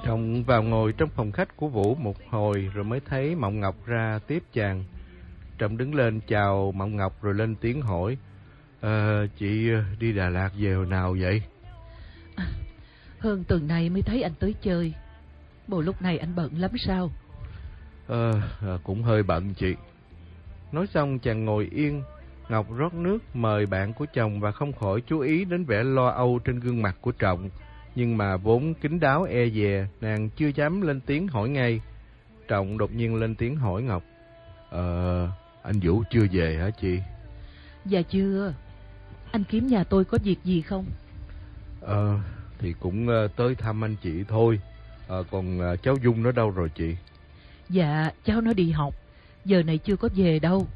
Trọng vào ngồi trong phòng khách của Vũ một hồi rồi mới thấy Mộng Ngọc ra tiếp chàng. Trọng đứng lên chào Mộng Ngọc rồi lên tiếng hỏi: Chị đi Đà Lạt về hồi nào vậy? Hơn tuần này mới thấy anh tới chơi. Bộ lúc này anh bận lắm sao? Cũng hơi bận chị. Nói xong chàng ngồi yên. Ngọc rót nước mời bạn của chồng và không khỏi chú ý đến vẻ lo âu trên gương mặt của Trọng. Nhưng mà vốn kín đáo e dè, nàng chưa dám lên tiếng hỏi ngay. Trọng đột nhiên lên tiếng hỏi Ngọc: Anh Vũ chưa về hả chị? Dạ chưa. Anh kiếm nhà tôi có việc gì không? Thì cũng tới thăm anh chị thôi. Còn cháu Dung nó đâu rồi chị? Dạ cháu nó đi học, giờ này chưa có về đâu.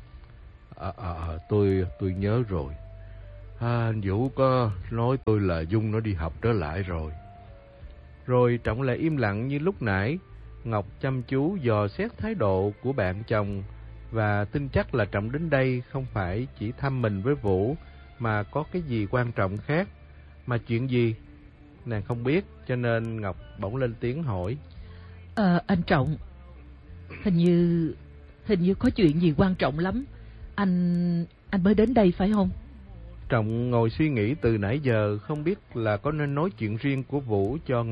Tôi nhớ rồi. Anh Vũ có nói tôi là Dung nó đi học trở lại rồi. Rồi Trọng lại im lặng như lúc nãy. Ngọc chăm chú dò xét thái độ của bạn chồng và tin chắc là Trọng đến đây không phải chỉ thăm mình với Vũ, mà có cái gì quan trọng khác. Mà chuyện gì nàng không biết, cho nên Ngọc bỗng lên tiếng hỏi: Anh Trọng, hình như có chuyện gì quan trọng lắm. Anh mới đến đây phải không? Trọng ngồi suy nghĩ từ nãy giờ, không biết là có nên nói chuyện riêng của Vũ cho